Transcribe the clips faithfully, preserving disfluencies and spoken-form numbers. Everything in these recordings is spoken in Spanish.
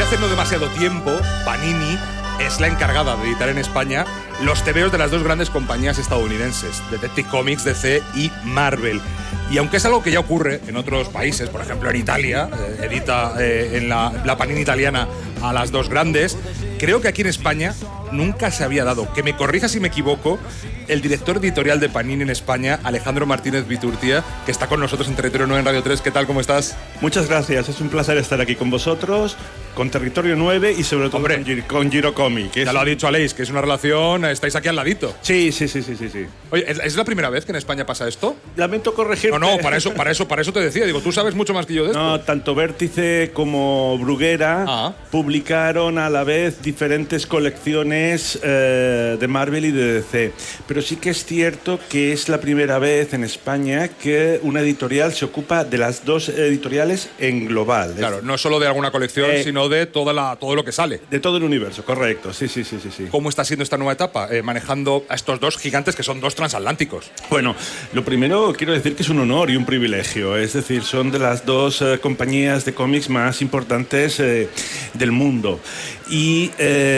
hace no demasiado tiempo, Panini es la encargada de editar en España los tebeos de las dos grandes compañías estadounidenses, Detective Comics, D C y Marvel. Y aunque es algo que ya ocurre en otros países, por ejemplo en Italia, eh, edita eh, en la, la Panini italiana a las dos grandes, creo que aquí en España nunca se había dado. Que me corrija si me equivoco, el director editorial de Panini en España, Alejandro Martínez Viturtia, que está con nosotros en Territorio nueve en Radio tres. ¿Qué tal? ¿Cómo estás? Muchas gracias, es un placer estar aquí con vosotros, con Territorio nueve y sobre todo Hombre, con, Giro, con Giro Comic. Ya es... lo ha dicho Aleix, que es una relación, estáis aquí al ladito. Sí, sí, sí, sí, sí, sí. Oye, ¿es la primera vez que en España pasa esto? Lamento corregirte. No, no, para eso, para eso, para eso te decía. Digo, tú sabes mucho más que yo de esto. No, tanto Vértice como Bruguera ah. publicaron a la vez diferentes colecciones eh, de Marvel y de D C. Pero sí que es cierto que es la primera vez en España que una editorial se ocupa de las dos editoriales en global. Claro, no solo de alguna colección, eh, sino de toda la, todo lo que sale. De todo el universo, correcto. Sí, sí, sí, sí, sí. ¿Cómo está siendo esta nueva etapa? Eh, manejando a estos dos gigantes que son dos transatlánticos. Bueno, lo primero quiero decir que es un honor y un privilegio. Es decir, son de las dos eh, compañías de cómics más importantes eh, del mundo. Y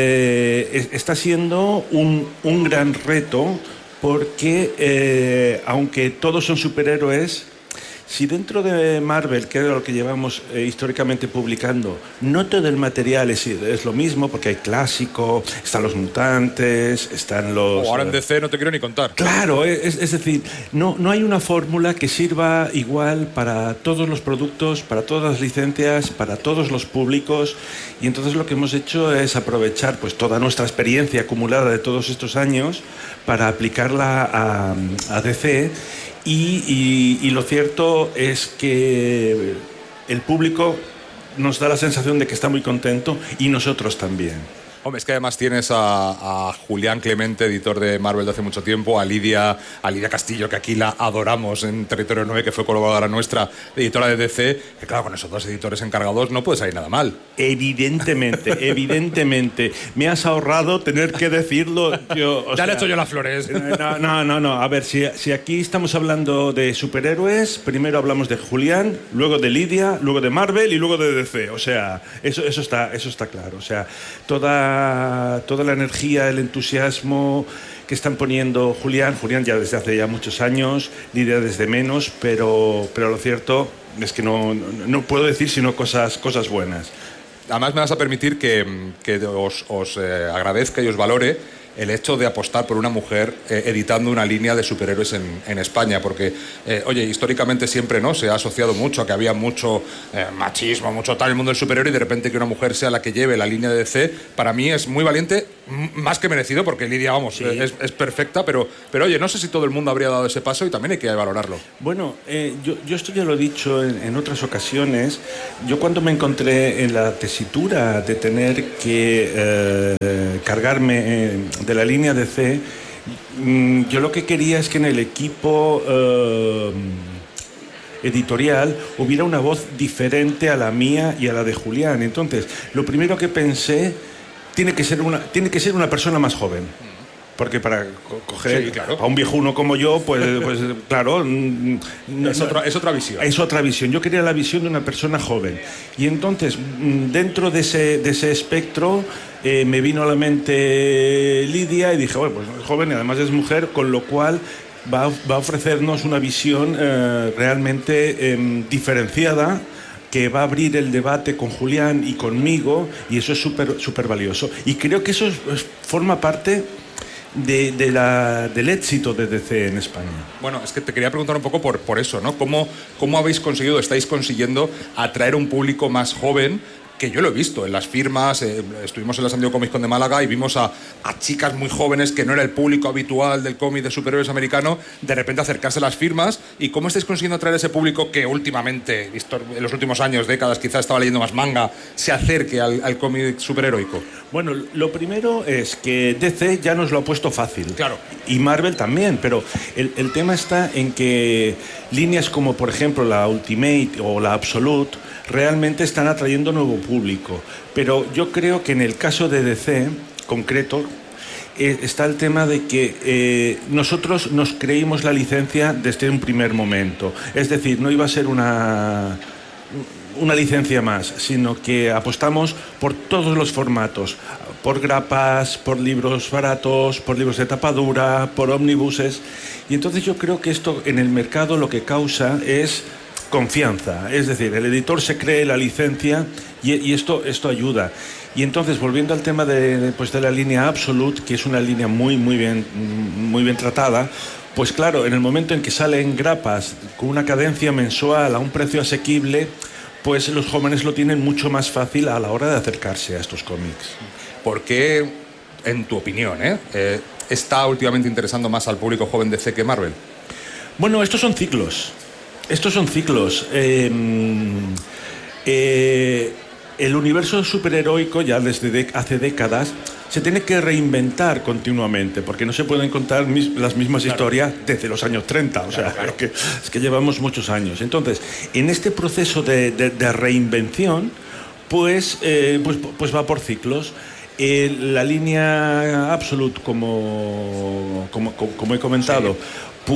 eh, está siendo un, un gran reto porque, eh, aunque todos son superhéroes, si dentro de Marvel, que era lo que llevamos eh, históricamente publicando, no todo el material es, es lo mismo, porque hay clásico, están los mutantes, están los... O ahora en D C no te quiero ni contar. Claro, es, es decir, no, no hay una fórmula que sirva igual para todos los productos, para todas las licencias, para todos los públicos, y entonces lo que hemos hecho es aprovechar pues toda nuestra experiencia acumulada de todos estos años para aplicarla a, a D C. Y, y, y lo cierto es que el público nos da la sensación de que está muy contento y nosotros también. Hombre, es que además tienes a, a Julián Clemente, editor de Marvel de hace mucho tiempo, a Lidia, a Lidia Castillo, que aquí la adoramos en Territorio nueve, que fue colaboradora nuestra, editora de D C, que claro, con esos dos editores encargados no puede salir nada mal. Evidentemente, evidentemente. Me has ahorrado tener que decirlo. Yo, o ya sea, le he hecho yo las flores. No, no, no, no. A ver, si, si aquí estamos hablando de superhéroes, primero hablamos de Julián, luego de Lidia, luego de Marvel y luego de D C. O sea, eso, eso, está, eso está claro. O sea, toda... toda la energía, el entusiasmo que están poniendo Julián, Julián ya desde hace ya muchos años, Lidia desde menos, pero, pero lo cierto es que no, no, no puedo decir sino cosas, cosas buenas. Además me vas a permitir que, que os, os eh, agradezca y os valore el hecho de apostar por una mujer eh, editando una línea de superhéroes en, en España, porque, eh, oye, históricamente siempre no se ha asociado mucho a que había mucho eh, machismo, mucho tal en el mundo del superhéroe, y de repente que una mujer sea la que lleve la línea de D C, para mí es muy valiente, m- más que merecido, porque Lidia, vamos, sí. es, es perfecta, pero, pero oye, no sé si todo el mundo habría dado ese paso y también hay que valorarlo. Bueno, eh, yo, yo esto ya lo he dicho en, en otras ocasiones. Yo cuando me encontré en la tesitura de tener que eh, cargarme eh, de la línea D C, yo lo que quería es que en el equipo eh, editorial hubiera una voz diferente a la mía y a la de Julián. Entonces, lo primero que pensé, tiene que ser una, tiene que ser una persona más joven. Porque para co- coger sí, claro. a un viejuno como yo, pues, pues claro... No, es, otra, es otra visión. Es otra visión. Yo quería la visión de una persona joven. Y entonces, dentro de ese, de ese espectro, eh, me vino a la mente Lidia y dije, bueno, pues es joven y además es mujer, con lo cual va, va a ofrecernos una visión eh, realmente eh, diferenciada, que va a abrir el debate con Julián y conmigo, y eso es súper súper valioso. Y creo que eso es, es, forma parte... De, de la, del éxito de D C en España. Bueno, es que te quería preguntar un poco por, por eso, ¿no? ¿Cómo, cómo habéis conseguido, estáis consiguiendo atraer un público más joven? Que yo lo he visto en las firmas, eh, estuvimos en la San Diego Comic Con de Málaga y vimos a, a chicas muy jóvenes que no era el público habitual del cómic de superhéroes americano, de repente acercarse a las firmas. ¿Y cómo estáis consiguiendo atraer ese público que últimamente, visto en los últimos años, décadas, quizás estaba leyendo más manga, se acerque al, al cómic superheroico? Bueno, lo primero es que D C ya nos lo ha puesto fácil. Claro. Y Marvel también, pero el, el tema está en que líneas como, por ejemplo, la Ultimate o la Absolute realmente están atrayendo nuevo público. Pero yo creo que en el caso de D C, concreto, eh, está el tema de que eh, nosotros nos creímos la licencia desde un primer momento. Es decir, no iba a ser una... una licencia más, sino que apostamos por todos los formatos, por grapas, por libros baratos, por libros de tapadura, por ómnibuses. Y entonces yo creo que esto en el mercado lo que causa es confianza, es decir, el editor se cree la licencia y, y esto, esto ayuda. Y entonces, volviendo al tema de, de, pues de la línea Absolute, que es una línea muy, muy bien, muy bien tratada, pues claro, en el momento en que salen grapas con una cadencia mensual a un precio asequible, pues los jóvenes lo tienen mucho más fácil a la hora de acercarse a estos cómics. ¿Por qué, en tu opinión, eh, eh, está últimamente interesando más al público joven D C que Marvel? Bueno, estos son ciclos. Estos son ciclos. Eh, eh, el universo superheroico, ya desde de, hace décadas, se tiene que reinventar continuamente, porque no se pueden contar mis, las mismas claro. historias desde los años treinta. O sea, claro, claro. Es, que, es que llevamos muchos años. Entonces, en este proceso de, de, de reinvención, pues, eh, pues, pues va por ciclos. Eh, la línea Absolute, como, como, como he comentado, sí.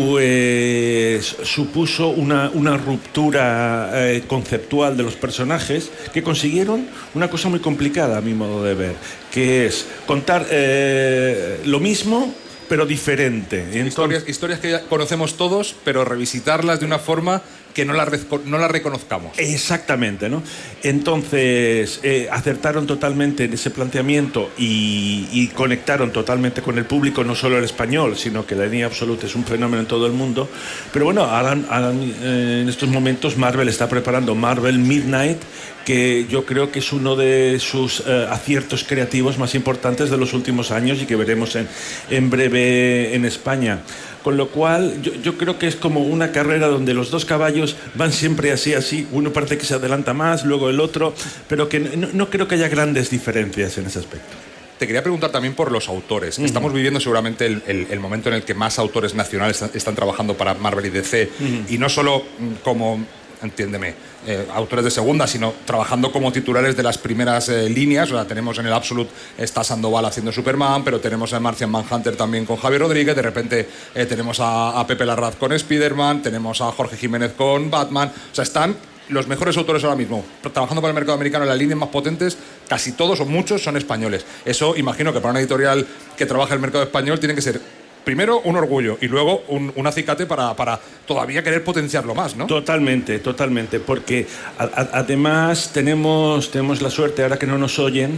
pues supuso una, una ruptura eh, conceptual de los personajes que consiguieron una cosa muy complicada, a mi modo de ver, que es contar eh, lo mismo pero diferente. Entonces, historias, historias que ya conocemos todos, pero revisitarlas de una forma que no la, no la reconozcamos. Exactamente, ¿no? Entonces, eh, acertaron totalmente en ese planteamiento y, y conectaron totalmente con el público, no solo el español, sino que la línea Absolute es un fenómeno en todo el mundo. Pero bueno, ahora, ahora, eh, en estos momentos Marvel está preparando Marvel Midnight, que yo creo que es uno de sus eh, aciertos creativos más importantes de los últimos años y que veremos en, en breve en España. Con lo cual, yo, yo creo que es como una carrera donde los dos caballos van siempre así, así. Uno parece que se adelanta más, luego el otro, pero que no, no creo que haya grandes diferencias en ese aspecto. Te quería preguntar también por los autores. Uh-huh. Estamos viviendo seguramente el, el, el momento en el que más autores nacionales están, están trabajando para Marvel y D C. Uh-huh. Y no solo como, entiéndeme, eh, autores de segunda, sino trabajando como titulares de las primeras eh, líneas. O sea, tenemos en el Absolute, está Sandoval haciendo Superman, pero tenemos a Martian Manhunter también con Javier Rodríguez, de repente eh, tenemos a, a Pepe Larraz con Spiderman, tenemos a Jorge Jiménez con Batman. O sea, están los mejores autores ahora mismo trabajando para el mercado americano en las líneas más potentes, casi todos o muchos son españoles. Eso imagino que para una editorial que trabaja en el mercado español tiene que ser primero un orgullo y luego un, un acicate para, para todavía querer potenciarlo más, ¿no? Totalmente, totalmente, porque a, a, además tenemos, tenemos la suerte, ahora que no nos oyen,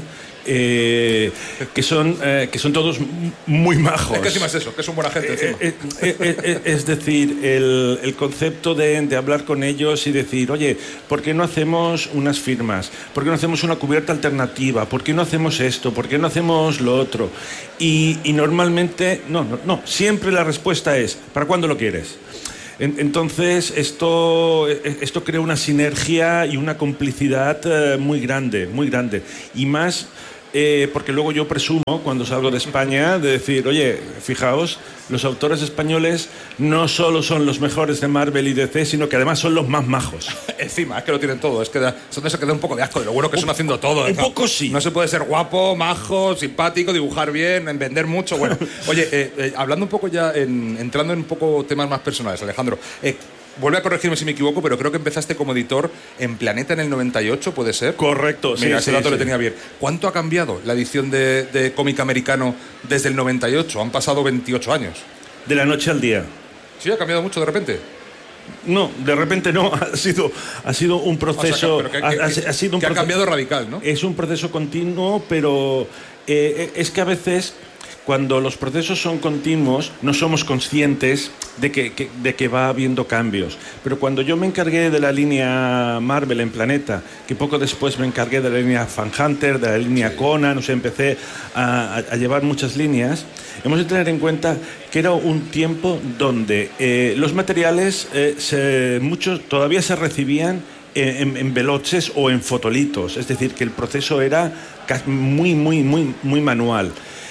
eh, que, son, eh, que son todos muy majos. Es que encima es eso, que son buena gente encima. Eh, eh, eh, eh, es decir, el, el concepto de, de hablar con ellos y decir, oye, ¿por qué no hacemos unas firmas? ¿Por qué no hacemos una cubierta alternativa? ¿Por qué no hacemos esto? ¿Por qué no hacemos lo otro? Y, y normalmente, no, no, no, siempre la respuesta es, ¿para cuándo lo quieres? Entonces, esto, esto crea una sinergia y una complicidad eh, muy grande, muy grande. Y más eh, porque luego yo presumo, cuando salgo de España, de decir, oye, fijaos, los autores españoles no solo son los mejores de Marvel y D C, sino que además son los más majos. Encima, es que lo tienen todo. Es que da, son de eso que da un poco de asco de lo bueno que un, son haciendo todo. Un ¿no? poco sí. No se puede ser guapo, majo, simpático, dibujar bien, vender mucho. Bueno, oye, eh, eh, hablando un poco ya, en, entrando en un poco temas más personales, Alejandro, eh, vuelve a corregirme si me equivoco, pero creo que empezaste como editor en Planeta en el noventa y ocho, ¿puede ser? Correcto, sí. Mira, ese sí, dato sí. le tenía bien. ¿Cuánto ha cambiado la edición de, de cómic americano desde el noventa y ocho? Han pasado veintiocho años. De la noche al día. ¿Sí? ¿Ha cambiado mucho de repente? No, de repente no. Ha sido, ha sido un proceso... O sea, que, que, ha, que, ha sido un que proceso, ha cambiado radical, ¿no? Es un proceso continuo, pero eh, es que a veces... Cuando los procesos son continuos, no somos conscientes de que, que, de que va habiendo cambios. Pero cuando yo me encargué de la línea Marvel en Planeta, que poco después me encargué de la línea Fan Hunter, de la línea sí. Conan, o sea, empecé a, a llevar muchas líneas, hemos de tener en cuenta que era un tiempo donde eh, los materiales, eh, se, muchos todavía se recibían en, en veloces o en fotolitos. Es decir, que el proceso era muy, muy, muy, muy manual.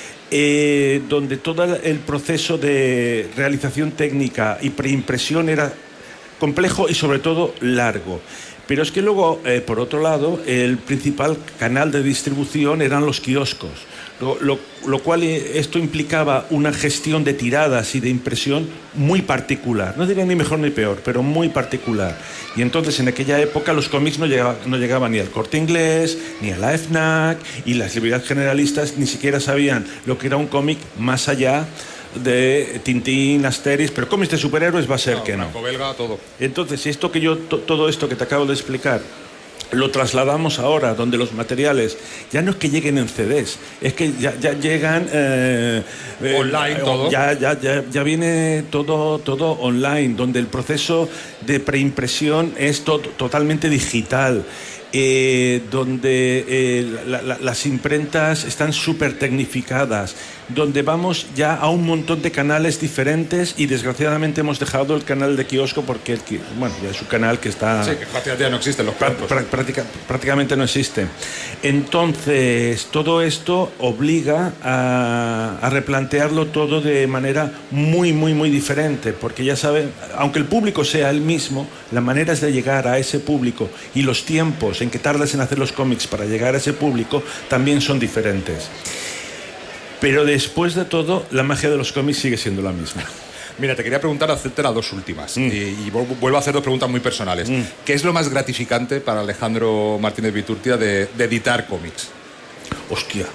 Eh, donde todo el proceso de realización técnica y preimpresión era complejo y sobre todo largo. Pero es que luego, eh, por otro lado, el principal canal de distribución eran los kioscos, lo, lo, lo cual esto implicaba una gestión de tiradas y de impresión muy particular. No diría ni mejor ni peor, pero muy particular. Y entonces, en aquella época, los cómics no llegaban, no llegaban ni al Corte Inglés, ni a la FNAC, y las librerías generalistas ni siquiera sabían lo que era un cómic más allá de Tintín, Asterix, pero cómics de superhéroes va a ser no, que no. Belga, todo. Entonces, esto que yo, to, todo esto que te acabo de explicar, lo trasladamos ahora, donde los materiales ya no es que lleguen en C Ds, es que ya, ya llegan eh, online, eh, todo. Ya, ya, ya, ya viene todo, todo online, donde el proceso de preimpresión es to, totalmente digital. Eh, donde eh, la, la, las imprentas están súper tecnificadas, donde vamos ya a un montón de canales diferentes y desgraciadamente hemos dejado el canal de kiosco porque el, bueno, ya es un canal que está... Sí, que prácticamente ya no existen los prácticos. Práctica, prácticamente no existe. Entonces, todo esto obliga a, a replantearlo todo de manera muy, muy, muy diferente, porque ya saben, aunque el público sea el mismo, las maneras de llegar a ese público y los tiempos en que tardas en hacer los cómics para llegar a ese público también son diferentes. Pero después de todo, la magia de los cómics sigue siendo la misma. Mira, te quería preguntar, hacerte las dos últimas. Mm. Y, y vuelvo a hacer dos preguntas muy personales. Mm. ¿Qué es lo más gratificante para Alejandro Martínez Viturtia de, de editar cómics? Hostia.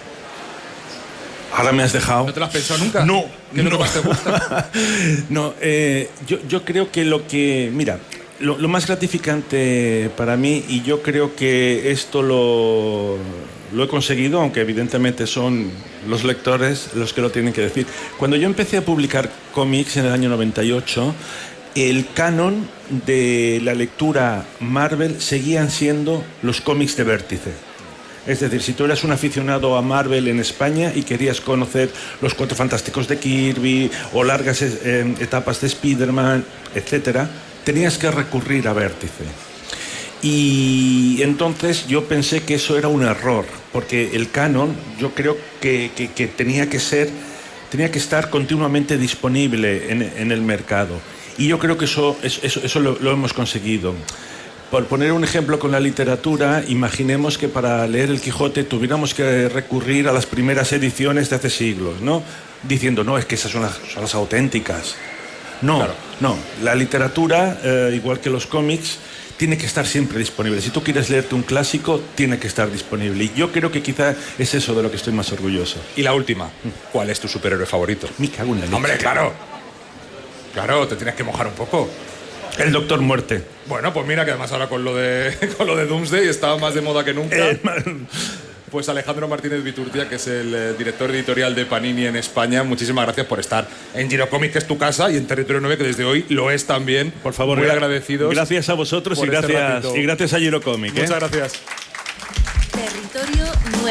Ahora me has dejado. ¿No te lo has pensado nunca? No. ¿Qué es no. lo que más te gusta? no, eh, yo, yo creo que lo que... Mira... Lo, lo más gratificante para mí, y yo creo que esto lo, lo he conseguido, aunque evidentemente son los lectores los que lo tienen que decir. Cuando yo empecé a publicar cómics en el año noventa y ocho, el canon de la lectura Marvel seguían siendo los cómics de Vértice. Es decir, si tú eras un aficionado a Marvel en España y querías conocer los Cuatro Fantásticos de Kirby o largas eh, etapas de Spider-Man, etcétera, tenías que recurrir a Vértice. Y entonces yo pensé que eso era un error, porque el canon yo creo que, que, que tenía que ser, tenía que estar continuamente disponible en, en el mercado. Y yo creo que eso, eso, eso lo, lo hemos conseguido. Por poner un ejemplo con la literatura, imaginemos que para leer El Quijote tuviéramos que recurrir a las primeras ediciones de hace siglos, ¿no? Diciendo, no, es que esas son las, son las auténticas. No, claro. no. La literatura, eh, igual que los cómics, tiene que estar siempre disponible. Si tú quieres leerte un clásico, tiene que estar disponible. Y yo creo que quizá es eso de lo que estoy más orgulloso. Y la última, ¿cuál es tu superhéroe favorito? Me cago en la leche. Hombre, claro. Claro, te tienes que mojar un poco. El Doctor Muerte. Bueno, pues mira que además ahora con lo de, con lo de Doomsday está más de moda que nunca. Eh, Pues Alejandro Martínez Viturtia, que es el eh, director editorial de Panini en España, muchísimas gracias por estar en Girocomic, que es tu casa, y en Territorio nueve, que desde hoy lo es también. Por favor, muy agradecidos. Gracias a vosotros y gracias, este y gracias a Girocomic. Muchas ¿eh? gracias. Territorio nueve.